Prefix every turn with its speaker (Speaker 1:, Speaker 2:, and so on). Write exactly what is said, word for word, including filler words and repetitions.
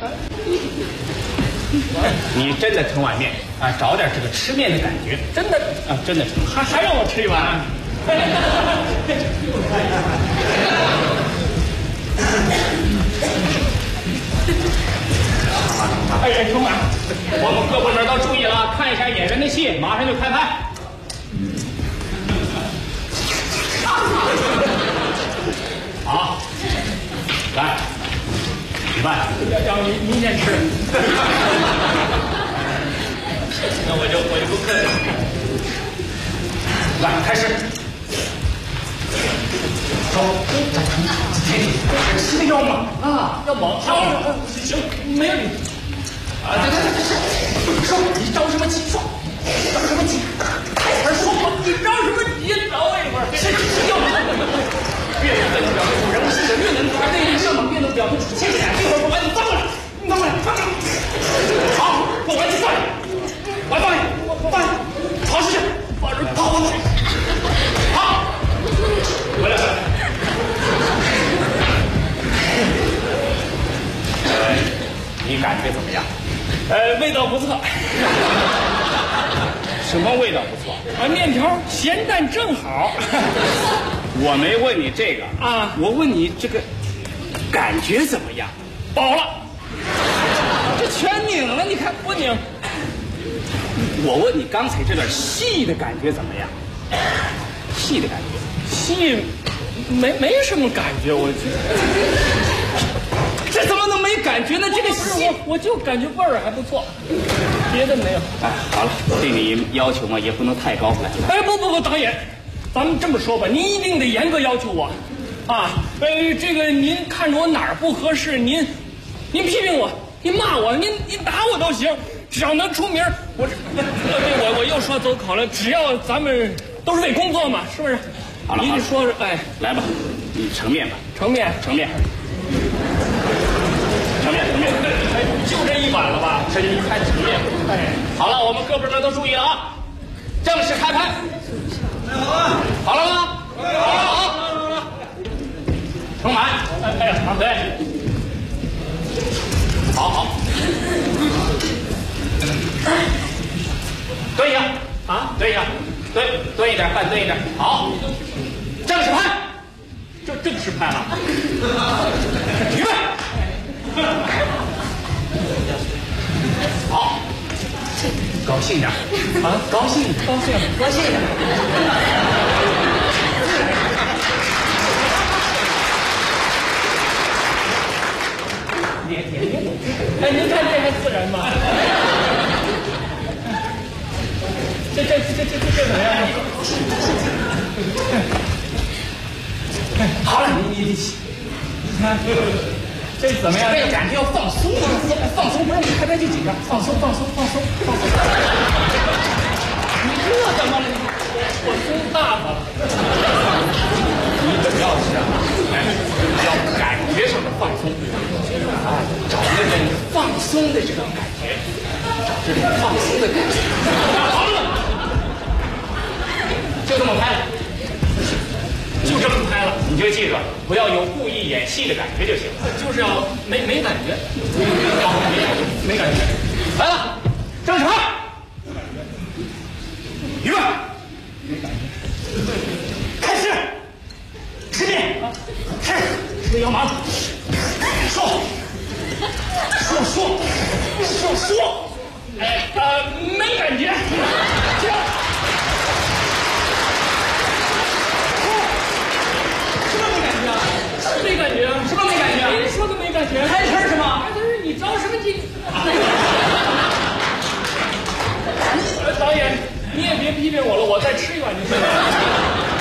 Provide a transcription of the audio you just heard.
Speaker 1: 你真的盛碗面啊，找点这个吃面的感觉，
Speaker 2: 真的
Speaker 1: 啊，真的盛，
Speaker 2: 还还让我吃一碗。哎哎，兄弟，
Speaker 1: 我们各部门都注意了，看一下演员的戏，马上就开拍。好，来，举办。
Speaker 2: 要要您您先吃。那我就我就不客气。
Speaker 1: 来，开始。走，是要猛啊，
Speaker 2: 要猛，好，行，没问题。
Speaker 1: 啊，对对对对，说你着什么急？说着什么急？快点说嘛！
Speaker 2: 你着什么急？等我一会儿。
Speaker 1: 是是要猛，越能表现出人物性格，越能把内力越猛，越能表现出气势。这会儿我把你放过来，你放过来，放过来。好，我把你放下，我放下，我放下，跑出去，跑出跑跑跑。好，回来回来。你感觉怎么样？
Speaker 2: 呃，味道不错。
Speaker 1: 什么味道不错？
Speaker 2: 啊，面条咸淡正好。
Speaker 1: 我没问你这个
Speaker 2: 啊，
Speaker 1: 我问你这个感觉怎么样？
Speaker 2: 饱了，这全拧了，你看不拧？
Speaker 1: 我问你刚才这段戏的感觉怎么样？戏的感觉？
Speaker 2: 戏没没什么感觉，我
Speaker 1: 这怎么能没感觉呢？这个戏
Speaker 2: 我我就感觉味儿还不错，别的没有。
Speaker 1: 哎，好了，对你要求嘛也不能太高了。
Speaker 2: 哎，不不不，导演，咱们这么说吧，您一定得严格要求我，啊，呃，这个您看着我哪儿不合适，您您批评我，您骂我，您您打我都行，只要能出名，我这我我又说走口了，只要咱们都是为工作嘛，是不是？
Speaker 1: 好了，
Speaker 2: 您说是哎，
Speaker 1: 来吧，你盛面吧，
Speaker 2: 盛面，
Speaker 1: 盛面。盛面，盛面，
Speaker 2: 哎，就这一碗了吧？这一看盛面，哎，
Speaker 1: 好了，我们各部门都注意了啊！正式开拍。好了，好了吗？好了，好，好了，盛满。
Speaker 2: 哎哎呀，对，
Speaker 1: 好好。蹲一下啊，蹲一下，蹲蹲一点，半蹲一点。好，正式拍。
Speaker 2: 这正式拍了。
Speaker 1: 预备。好，高兴点啊！高兴，
Speaker 2: 高兴，
Speaker 3: 高兴。
Speaker 2: 别别别！哎，您看这还自然吗？这这这这这这怎么样？
Speaker 1: 好了，你你你，
Speaker 2: 看这怎么样？
Speaker 1: 这感觉要放松，放松，放松，不让你开拍就紧张，放松，放松，放松，放松。
Speaker 2: 你这怎么了？我松大发了。
Speaker 1: 你主要是啊，哎，要感觉上的放松，啊，找那种放松的这种感觉，找这种放松的感觉。好了，就这么拍了。
Speaker 2: 就这么拍了，
Speaker 1: 你就记着，不要有故意演戏的感觉就行了。
Speaker 2: 就是要没没感觉，
Speaker 1: 没感觉。来了，正式拍。预备。开始。吃面。吃。吃要忙。说。说说。说说。
Speaker 2: 哎呃没感觉。没感觉啊？
Speaker 1: 什么没感觉？
Speaker 2: 您说的没感觉？
Speaker 1: 开吃是吗？
Speaker 2: 开吃，你着什么急？导演，你也别批评我了，我再吃一碗就行了。